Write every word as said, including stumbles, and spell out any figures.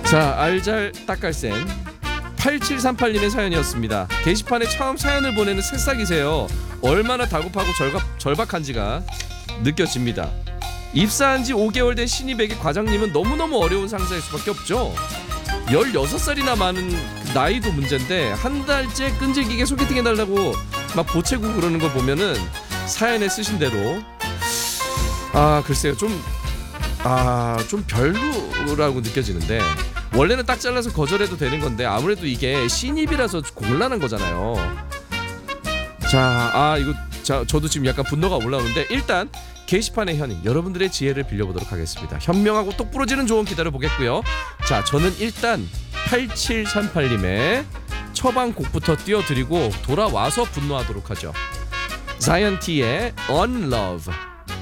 자, 알잘 딱갈센 팔칠삼팔님의 사연이었습니다. 게시판에 처음 사연을 보내는 새싹이세요. 얼마나 다급하고 절박, 절박한지가 느껴집니다. 입사한 지 오 개월 된 신입에게 과장님은 너무너무 어려운 상사일 수밖에 없죠. 열여섯 살이나 많은 그 나이도 문제인데 한 달째 끈질기게 소개팅해달라고 막 보채고 그러는 걸 보면은 사연에 쓰신 대로 아 글쎄요 좀 아 좀 별로라고 느껴지는데, 원래는 딱 잘라서 거절해도 되는 건데 아무래도 이게 신입이라서 곤란한 거잖아요. 자, 아 이거 자 저도 지금 약간 분노가 올라오는데 일단 게시판의 현인 여러분들의 지혜를 빌려보도록 하겠습니다. 현명하고 똑부러지는 조언 기다려 보겠고요. 자, 저는 일단 팔칠삼팔님의 처방곡부터 띄워드리고 돌아와서 분노하도록 하죠. 자이언티의 Unlove.